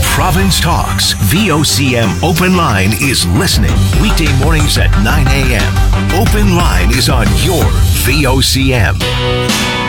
Province Talks. VOCM Open Line is listening weekday mornings at 9 a.m. Open Line is on your VOCM.